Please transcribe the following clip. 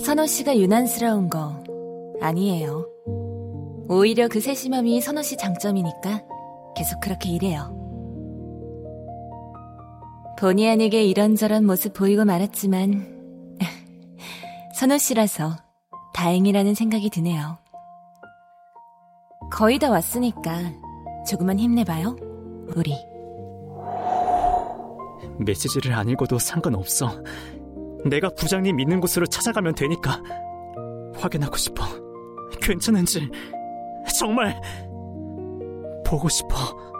선호 씨가 유난스러운 거 아니에요. 오히려 그 세심함이 선호 씨 장점이니까 계속 그렇게 일해요. 본의 아니게 이런저런 모습 보이고 말았지만 선호 씨라서 다행이라는 생각이 드네요. 거의 다 왔으니까 조금만 힘내봐요, 우리. 메시지를 안 읽어도 상관없어. 내가 부장님 있는 곳으로 찾아가면 되니까. 확인하고 싶어. 괜찮은지 정말 보고 싶어.